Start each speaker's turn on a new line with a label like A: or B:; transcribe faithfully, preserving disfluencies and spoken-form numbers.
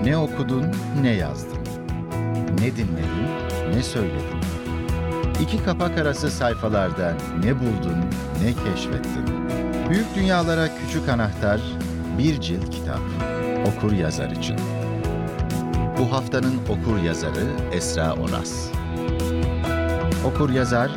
A: Ne okudun, ne yazdın. Ne dinledin, ne söyledin. İki kapak arası sayfalarda ne buldun, ne keşfettin. Büyük dünyalara küçük anahtar, bir cilt kitap. Okur yazar için. Bu haftanın okur yazarı Esra Onas. Okur yazar